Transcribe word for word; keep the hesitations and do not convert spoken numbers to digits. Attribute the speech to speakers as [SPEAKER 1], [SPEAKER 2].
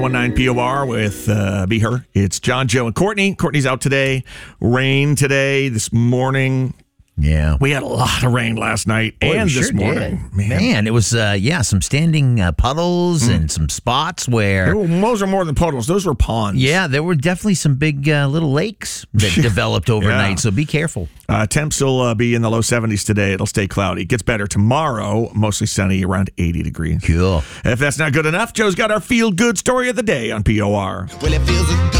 [SPEAKER 1] nine P O R with uh, Be Her. It's John, Joe, and Courtney. Courtney's out today. Rain today, this morning.
[SPEAKER 2] Yeah.
[SPEAKER 1] We had a lot of rain last night
[SPEAKER 2] Boy,
[SPEAKER 1] and
[SPEAKER 2] we
[SPEAKER 1] this
[SPEAKER 2] sure
[SPEAKER 1] morning.
[SPEAKER 2] did. Man. Man, it was, uh, yeah, some standing uh, puddles mm. and some spots where...
[SPEAKER 1] Were, those are more than puddles. Those were ponds.
[SPEAKER 2] Yeah, there were definitely some big uh, little lakes that developed overnight, yeah. So be careful.
[SPEAKER 1] Uh, temps will uh, be in the low seventies today. It'll stay cloudy. It gets better tomorrow, mostly sunny, around eighty degrees.
[SPEAKER 2] Cool.
[SPEAKER 1] If that's not good enough, Joe's got our feel-good story of the day on P O R.
[SPEAKER 3] Well, it feels good.